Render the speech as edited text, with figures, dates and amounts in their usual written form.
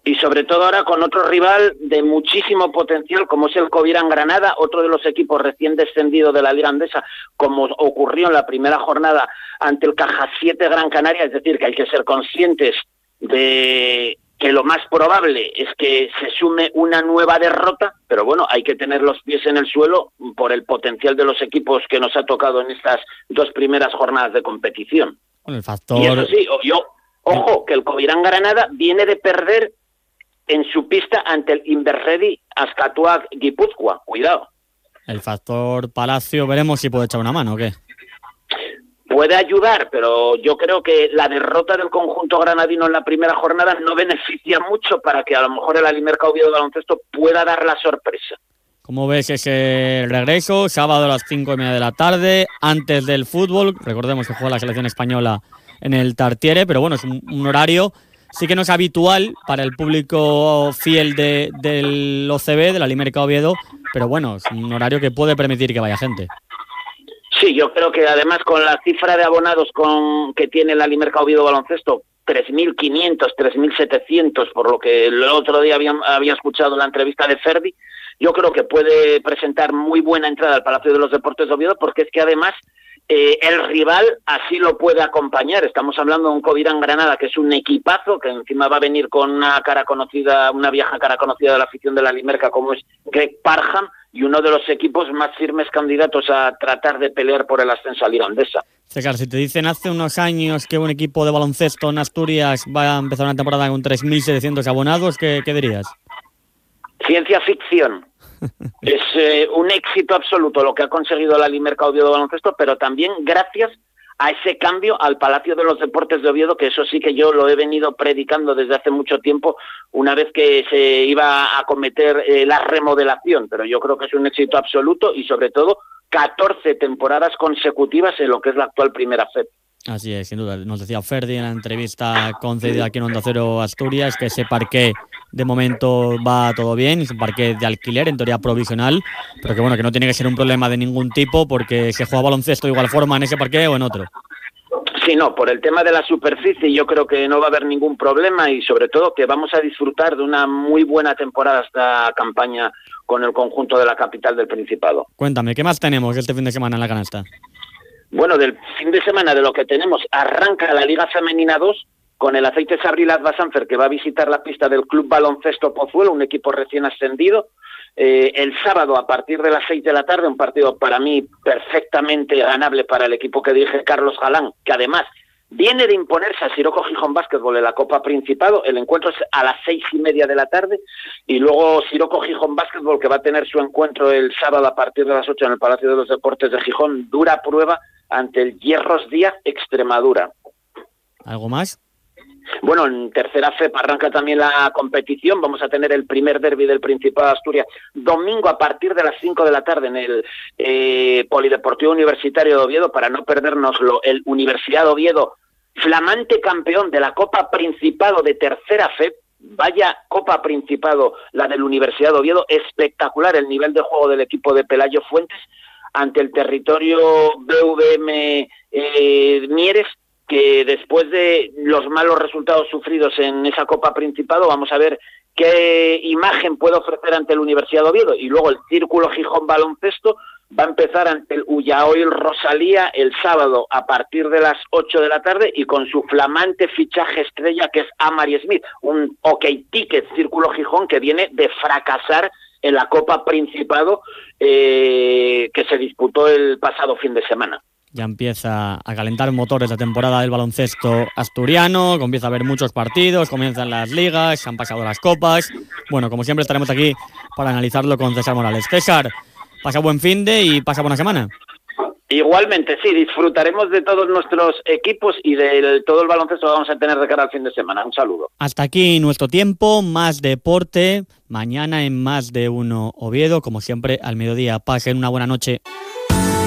Y sobre todo ahora con otro rival de muchísimo potencial como es el Covirán Granada, otro de los equipos recién descendido de la Liga Andesa, como ocurrió en la primera jornada ante el Caja 7 Gran Canaria. Es decir, que hay que ser conscientes de que lo más probable es que se sume una nueva derrota, pero bueno, hay que tener los pies en el suelo por el potencial de los equipos que nos ha tocado en estas 2 primeras jornadas de competición. Bueno, el factor... Y eso sí, ojo, que el Covirán Granada viene de perder en su pista ante el Inverredi Azcatuac Guipúzcoa. Cuidado. El factor Palacio, veremos si puede echar una mano o qué. Puede ayudar, pero yo creo que la derrota del conjunto granadino en la primera jornada no beneficia mucho para que a lo mejor el Alimerca Oviedo de baloncesto pueda dar la sorpresa. ¿Cómo ves ese regreso? Sábado a las 5:30 de la tarde, antes del fútbol. Recordemos que juega la selección española en el Tartiere, pero bueno, es un horario sí que no es habitual para el público fiel del OCB, del Alimerca Oviedo, pero bueno, es un horario que puede permitir que vaya gente. Sí, yo creo que además con la cifra de abonados que tiene el Alimerca Oviedo Baloncesto, 3.500, 3.700, por lo que el otro día había escuchado la entrevista de Ferdi, yo creo que puede presentar muy buena entrada al Palacio de los Deportes de Oviedo, porque es que además el rival así lo puede acompañar. Estamos hablando de un Covirán Granada, que es un equipazo, que encima va a venir con una cara conocida, una vieja cara conocida de la afición de la Alimerca, como es Greg Parham, y uno de los equipos más firmes candidatos a tratar de pelear por el ascenso a Liga Andesa. César, si te dicen hace unos años que un equipo de baloncesto en Asturias va a empezar una temporada con 3.700 abonados, ¿qué dirías? Ciencia ficción. Es un éxito absoluto lo que ha conseguido el Alimerca Oviedo de baloncesto, pero también gracias a ese cambio al Palacio de los Deportes de Oviedo, que eso sí que yo lo he venido predicando desde hace mucho tiempo, una vez que se iba a acometer la remodelación, pero yo creo que es un éxito absoluto y sobre todo 14 temporadas consecutivas en lo que es la actual Primera FEP. Así es, sin duda. Nos decía Ferdi en la entrevista concedida aquí en Onda Cero Asturias que ese parqué de momento va todo bien, es un parqué de alquiler, en teoría provisional, pero que bueno, que no tiene que ser un problema de ningún tipo porque se juega baloncesto de igual forma en ese parqué o en otro. Sí, no, por el tema de la superficie yo creo que no va a haber ningún problema y sobre todo que vamos a disfrutar de una muy buena temporada esta campaña con el conjunto de la capital del Principado. Cuéntame, ¿qué más tenemos este fin de semana en la canasta? Bueno, del fin de semana de lo que tenemos, arranca la Liga Femenina 2 con el Aceites Abril Advasanfer, que va a visitar la pista del Club Baloncesto Pozuelo, un equipo recién ascendido. El sábado a partir de las 6 de la tarde, un partido para mí perfectamente ganable para el equipo que dirige Carlos Galán, que además viene de imponerse a Siroco Gijón Básquetbol en la Copa Principado. El encuentro es a las 6:30 de la tarde y luego Siroco Gijón Básquetbol, que va a tener su encuentro el sábado a partir de las 8 en el Palacio de los Deportes de Gijón, dura prueba ante el Hierros Díaz Extremadura. ¿Algo más? Bueno, en tercera FEP arranca también la competición. Vamos a tener el primer derbi del Principado de Asturias domingo a partir de las 5 de la tarde en el Polideportivo Universitario de Oviedo, para no perdérnoslo. El Universidad de Oviedo, flamante campeón de la Copa Principado de tercera FEP. Vaya Copa Principado la del Universidad de Oviedo, espectacular el nivel de juego del equipo de Pelayo Fuentes ante el territorio BVM Mieres, que después de los malos resultados sufridos en esa Copa Principado, vamos a ver qué imagen puede ofrecer ante el Universidad de Oviedo. Y luego el Círculo Gijón Baloncesto va a empezar ante el Ullaoil Rosalía el sábado a partir de las 8 de la tarde y con su flamante fichaje estrella que es Amari Smith, un OK Ticket Círculo Gijón que viene de fracasar en la Copa Principado que se disputó el pasado fin de semana. Ya empieza a calentar motores la temporada del baloncesto asturiano, comienza a haber muchos partidos, comienzan las ligas, se han pasado las copas. Bueno, como siempre estaremos aquí para analizarlo con César Morales. César, pasa buen finde y pasa buena semana. Igualmente, sí, disfrutaremos de todos nuestros equipos y de todo el baloncesto que vamos a tener de cara al fin de semana. Un saludo. Hasta aquí nuestro tiempo, más deporte, mañana en Más de Uno Oviedo, como siempre al mediodía. Pasen una buena noche.